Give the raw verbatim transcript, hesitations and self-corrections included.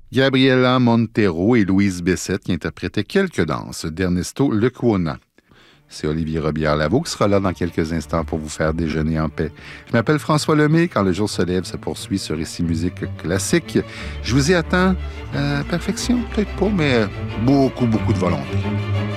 Gabriela Montero et Louise Bessette qui interprétaient quelques danses d'Ernesto Lecuona. C'est Olivier Robillard-Lavaux qui sera là dans quelques instants pour vous faire déjeuner en paix. Je m'appelle François Lemay. Quand le jour se lève, se poursuit sur Récit Musique Classique. Je vous y attends. Euh, perfection, peut-être pas, mais beaucoup, beaucoup de volonté.